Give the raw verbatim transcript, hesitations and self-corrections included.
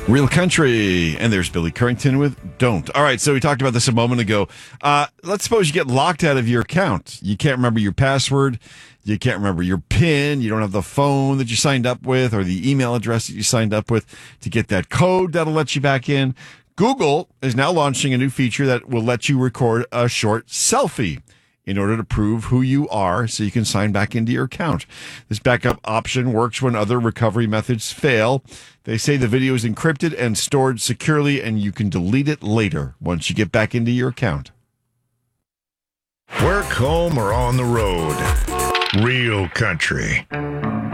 Real Country. And there's Billy Currington with Don't. All right, so we talked about this a moment ago. Uh, let's suppose you get locked out of your account. You can't remember your password. You can't remember your PIN. You don't have the phone that you signed up with or the email address that you signed up with to get that code that'll let you back in. Google is now launching a new feature that will let you record a short selfie in order to prove who you are so you can sign back into your account. This backup option works when other recovery methods fail. They say the video is encrypted and stored securely, and you can delete it later once you get back into your account. Work, home, or on the road. Real Country.